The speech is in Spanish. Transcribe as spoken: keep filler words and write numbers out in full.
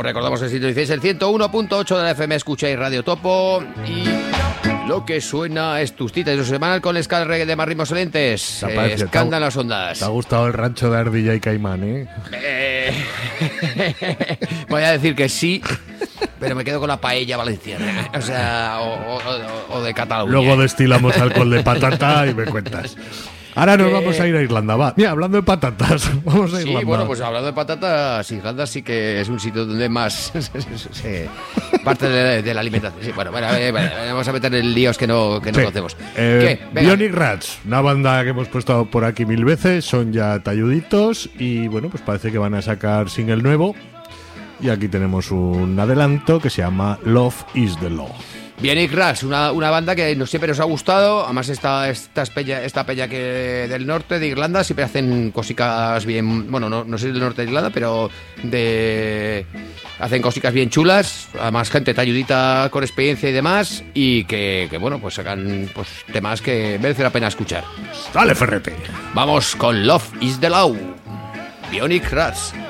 recordamos el sitio dieciséis, el ciento uno punto ocho de la F M, escucháis Radio Topo y lo que suena es tus citas de su semana con el ska reggae de más ritmos excelentes. Eh, escandan las ondas. ¿Te ha gustado el rancho de Ardilla y Caimán, eh? eh... Voy a decir que sí, pero me quedo con la paella valenciana, o sea, o, o, o de Cataluña. Luego destilamos alcohol de patata y me cuentas. Ahora nos eh... vamos a ir a Irlanda, va. Mira, hablando de patatas, vamos a Irlanda. Sí, bueno, pues hablando de patatas, Irlanda sí que es un sitio donde más se parte de, de la alimentación. Sí, bueno, bueno, bueno, vamos a meter en líos que no, que no sí. conocemos. Eh, Bionic Rats, una banda que hemos puesto por aquí mil veces, son ya talluditos y bueno, pues parece que van a sacar single nuevo. Y aquí tenemos un adelanto que se llama Love is the Law. Bionic Rats, una, una banda que nos, siempre nos ha gustado. Además esta, esta, peña, esta peña que del norte de Irlanda siempre hacen cositas bien. Bueno, no, no sé del norte de Irlanda, pero de hacen cositas bien chulas. Además gente talludita con experiencia y demás. Y que, que bueno, pues sacan pues, temas que merece la pena escuchar. Dale, Ferrete. Vamos con Love is the Law, Bionic Rats.